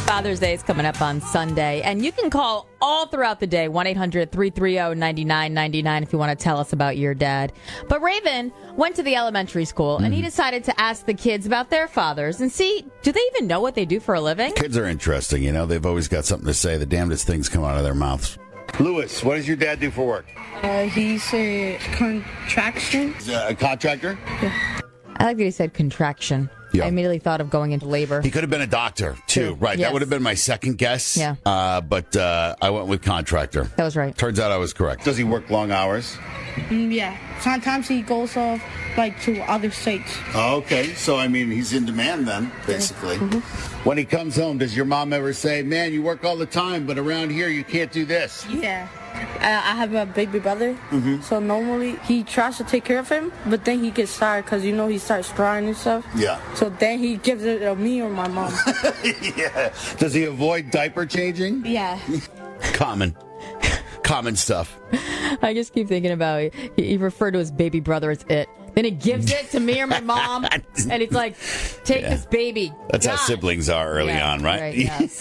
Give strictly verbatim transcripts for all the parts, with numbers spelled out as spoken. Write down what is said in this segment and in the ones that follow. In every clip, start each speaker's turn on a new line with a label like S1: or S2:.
S1: Father's Day is coming up on Sunday, and you can call all throughout the day, one eight hundred three three zero nine nine nine nine if you want to tell us about your dad. But Raven went to the elementary school, mm-hmm. and he decided to ask the kids about their fathers and see, do they even know what they do for a living?
S2: Kids are interesting, you know. They've always got something to say. The damnedest things come out of their mouths. Lewis, what does your dad do for work?
S3: Uh, he's a contraction.
S2: He's a contractor?
S3: Yeah.
S1: I like that he said contraction. Yeah. I immediately thought of going into labor.
S2: He could have been a doctor, too. Right.
S1: Yes.
S2: That would have been my second guess.
S1: Yeah.
S2: Uh, but uh, I went with contractor.
S1: That was right.
S2: Turns out I was correct. Does he work long hours?
S3: Mm, yeah. Sometimes he goes off, like, to other states.
S2: Oh, okay. So, I mean, he's in demand then, basically. Mm-hmm. When he comes home, does your mom ever say, man, you work all the time, but around here you can't do this?
S3: Yeah. I have a baby brother, mm-hmm. so normally he tries to take care of him, but then he gets tired because, you know, he starts crying and stuff.
S2: Yeah.
S3: So then he gives it to me or my mom.
S2: Yeah. Does he avoid diaper changing?
S3: Yeah.
S2: Common. Common stuff.
S1: I just keep thinking about, he, he referred to his baby brother as it. Then he gives it to me or my mom, and it's like, take yeah. this baby.
S2: That's
S1: God.
S2: how siblings are early
S1: yeah,
S2: on, right?
S1: Right, yes.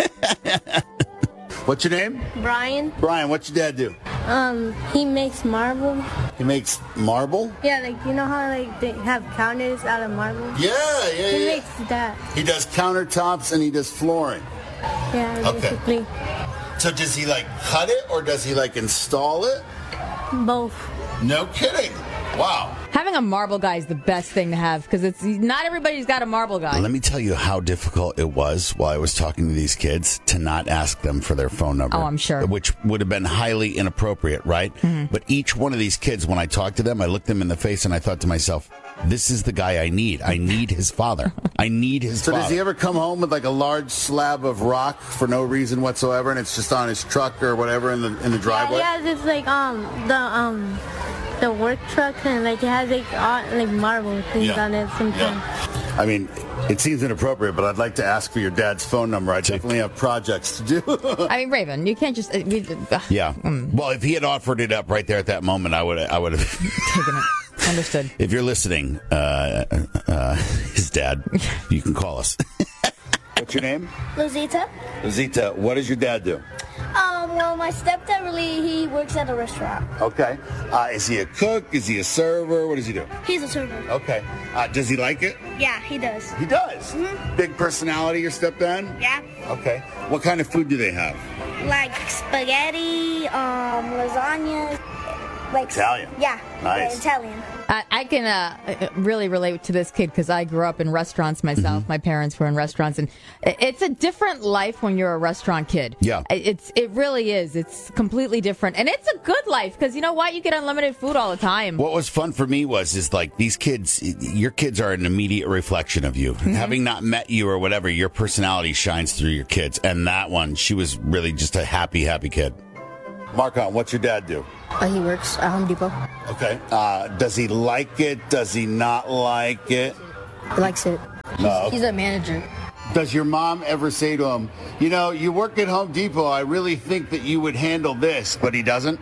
S2: What's your name?
S4: Brian.
S2: Brian, what's your dad do?
S4: Um, he makes marble.
S2: He makes marble?
S4: Yeah, like, you know how, like, they have counters out of marble?
S2: Yeah, yeah,
S4: he
S2: yeah.
S4: He makes that.
S2: He does countertops and he does flooring.
S4: Yeah,
S2: okay.
S4: basically.
S2: So does he, like, cut it or does he, like, install it?
S4: Both.
S2: No kidding. Wow.
S1: Having a marble guy is the best thing to have because it's not everybody's got a marble guy.
S2: Let me tell you how difficult it was while I was talking to these kids to not ask them for their phone number.
S1: Oh, I'm sure.
S2: Which would have been highly inappropriate, right? Mm-hmm. But each one of these kids, when I talked to them, I looked them in the face and I thought to myself, this is the guy I need. I need his father. I need his so father. So does he ever come home with like a large slab of rock for no reason whatsoever and it's just on his truck or whatever in the in the driveway?
S4: Yeah, yeah, it's like um the um the work truck and like it has like all, like marble things yeah. on it sometimes.
S2: Yeah. I mean, it seems inappropriate, but I'd like to ask for your dad's phone number. I definitely have projects to do.
S1: I mean, Raven, you can't just. Uh, we, uh,
S2: yeah. Mm. Well, if he had offered it up right there at that moment, I would. I would have
S1: taken it. Understood.
S2: If you're listening, uh, uh, his dad, you can call us. What's your name?
S5: Luzita.
S2: Luzita, what does your dad do?
S5: Um, well, my stepdad really, he works at a restaurant.
S2: Okay. Uh, is he a cook? Is he a server? What does he do?
S5: He's a server.
S2: Okay. Uh, does he like it?
S5: Yeah, he does.
S2: He does?
S5: Mm-hmm.
S2: Big personality, your stepdad?
S5: Yeah.
S2: Okay. What kind of food do they have?
S5: Like spaghetti, um, lasagna. Like
S2: Italian?
S5: Yeah.
S2: Nice.
S5: Italian.
S1: I, I can uh, really relate to this kid because I grew up in restaurants myself. Mm-hmm. My parents were in restaurants, and it's a different life when you're a restaurant kid.
S2: Yeah,
S1: it's it really is. It's completely different, and it's a good life because you know what? You get unlimited food all the time.
S2: What was fun for me was is like these kids. Your kids are an immediate reflection of you. Mm-hmm. Having not met you or whatever, your personality shines through your kids, and that one, she was really just a happy, happy kid. Marcon, what's your dad do?
S6: Uh, he works at Home Depot.
S2: Okay. Uh, does he like it? Does he not like it?
S6: He likes it. He's,
S2: no.
S6: he's a manager.
S2: Does your mom ever say to him, you know, you work at Home Depot, I really think that you would handle this, but he doesn't?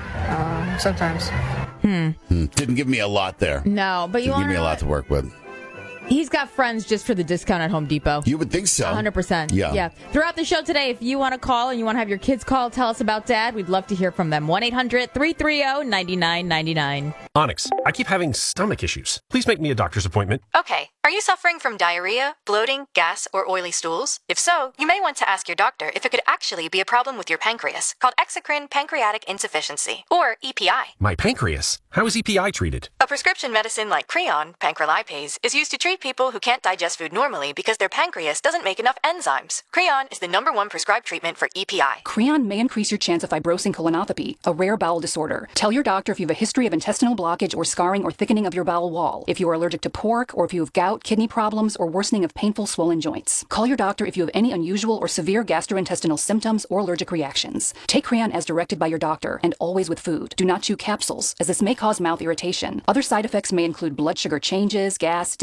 S6: Uh, sometimes.
S1: Hmm.
S2: hmm. Didn't give me a lot there.
S1: No, but you
S2: Didn't give me a lot
S1: what?
S2: to work with.
S1: He's got friends just for the discount at Home Depot.
S2: You would think so.
S1: one hundred percent.
S2: Yeah.
S1: Yeah. Throughout the show today, if you want to call and you want to have your kids call, tell us about Dad. We'd love to hear from them. one eight hundred three three zero nine nine nine nine.
S7: Onyx, I keep having stomach issues. Please make me a doctor's appointment.
S8: Okay. Are you suffering from diarrhea, bloating, gas, or oily stools? If so, you may want to ask your doctor if it could actually be a problem with your pancreas, called exocrine pancreatic insufficiency, or E P I.
S7: My pancreas? How is E P I treated?
S8: A prescription medicine like Creon, pancrelipase, is used to treat people who can't digest food normally because their pancreas doesn't make enough enzymes. Creon is the number one prescribed treatment for E P I.
S9: Creon may increase your chance of fibrosing colonopathy, a rare bowel disorder. Tell your doctor if you have a history of intestinal blockage or scarring or thickening of your bowel wall, if you are allergic to pork, or if you have gout, kidney problems, or worsening of painful swollen joints. Call your doctor if you have any unusual or severe gastrointestinal symptoms or allergic reactions. Take Creon as directed by your doctor, and always with food. Do not chew capsules, as this may cause mouth irritation. Other side effects may include blood sugar changes, gas, dizziness,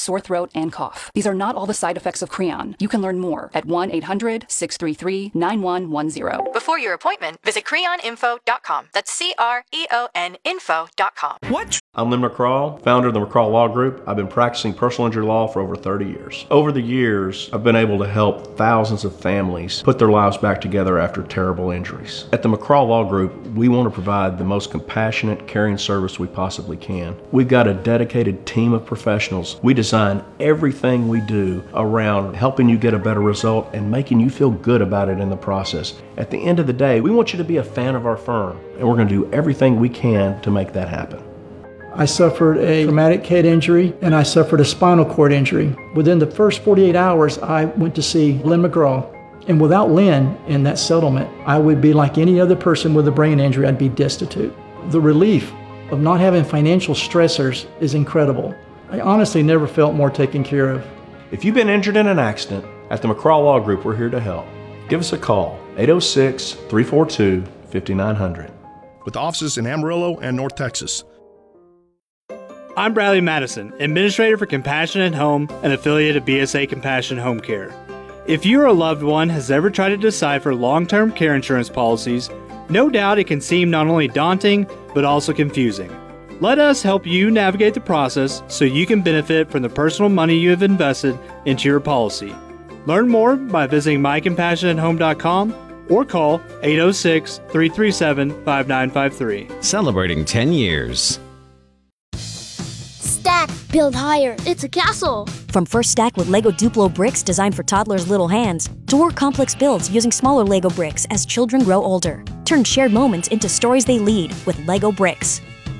S9: sore throat, and cough. These are not all the side effects of Creon. You can learn more at one eight hundred six three three nine one one zero.
S8: Before your appointment, visit creon info dot com. That's C R E O N info dot com.
S10: What? I'm Lynn McCraw, founder of the McCraw Law Group. I've been practicing personal injury law for over thirty years. Over the years, I've been able to help thousands of families put their lives back together after terrible injuries. At the McCraw Law Group, we want to provide the most compassionate, caring service we possibly can. We've got a dedicated team of professionals. We design everything we do around helping you get a better result and making you feel good about it in the process. At the end of the day, we want you to be a fan of our firm, and we're going to do everything we can to make that happen.
S11: I suffered a traumatic head injury and I suffered a spinal cord injury. Within the first forty-eight hours, I went to see Lynn McGraw. And without Lynn in that settlement, I would be like any other person with a brain injury. I'd be destitute. The relief of not having financial stressors is incredible. I honestly never felt more taken care of.
S10: If you've been injured in an accident, at the McCraw Law Group, we're here to help. Give us a call, eight oh six, three four two, five nine zero zero.
S12: With offices in Amarillo and North Texas.
S13: I'm Bradley Madison, Administrator for Compassion at Home, an affiliate of B S A Compassion Home Care. If you or a loved one has ever tried to decipher long-term care insurance policies, no doubt it can seem not only daunting, but also confusing. Let us help you navigate the process so you can benefit from the personal money you have invested into your policy. Learn more by visiting my compassion at home dot com or call eight oh six, three three seven, five nine five three.
S14: Celebrating ten years.
S5: Stack, build higher. It's a castle.
S15: From First Stack with Lego Duplo bricks designed for toddlers' little hands, to more complex builds using smaller Lego bricks as children grow older. Turn shared moments into stories they lead with Lego bricks.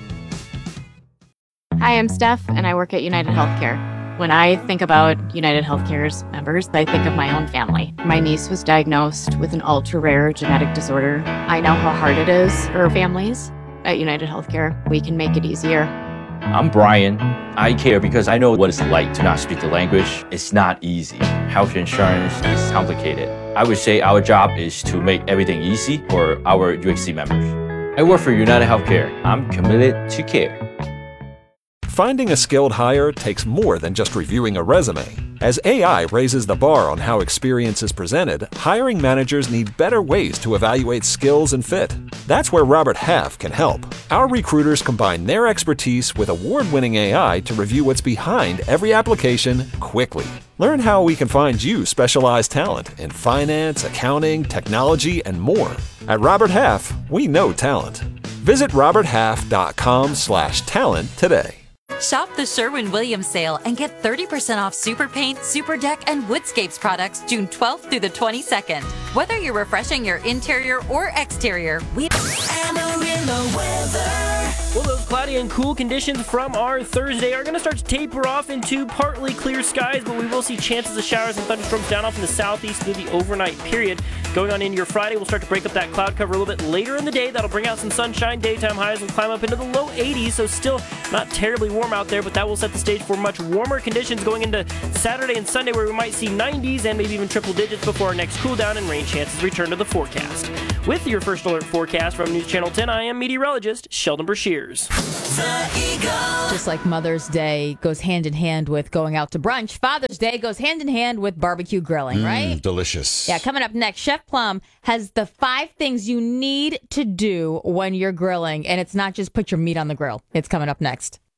S16: Hi, I'm Steph, and I work at United Healthcare. When I think about United Healthcare's members, I think of my own family. My niece was diagnosed with an ultra-rare genetic disorder. I know how hard it is for families. At United Healthcare, we can make it easier.
S17: I'm Brian. I care because I know what it's like to not speak the language. It's not easy. Health insurance is complicated. I would say our job is to make everything easy for our U H C members. I work for United Healthcare. I'm committed to care.
S18: Finding a skilled hire takes more than just reviewing a resume. As A I raises the bar on how experience is presented, hiring managers need better ways to evaluate skills and fit. That's where Robert Half can help. Our recruiters combine their expertise with award-winning A I to review what's behind every application quickly. Learn how we can find you specialized talent in finance, accounting, technology, and more. At Robert Half, we know talent. Visit robert half dot com slash talent today.
S19: Shop the Sherwin-Williams sale and get thirty percent off Super Paint, Super Deck, and Woodscapes products June twelfth through the twenty-second. Whether you're refreshing your interior or exterior, we...
S20: Amarillo weather. Well, those cloudy and cool conditions from our Thursday are going to start to taper off into partly clear skies, but we will see chances of showers and thunderstorms down off in the southeast through the overnight period. Going on into your Friday, we'll start to break up that cloud cover a little bit later in the day. That'll bring out some sunshine. Daytime highs will climb up into the low eighties, so still not terribly warm out there, but that will set the stage for much warmer conditions going into Saturday and Sunday, where we might see nineties and maybe even triple digits before our next cool down and rain chances return to the forecast. With your first alert forecast from News Channel ten, I am meteorologist Sheldon Brashears.
S1: Just like Mother's Day goes hand in hand with going out to brunch, Father's Day goes hand in hand with barbecue grilling,
S2: Mm,
S1: right?
S2: Delicious.
S1: Yeah, coming up next, Chef Plum has the five things you need to do when you're grilling, and it's not just put your meat on the grill. It's coming up next.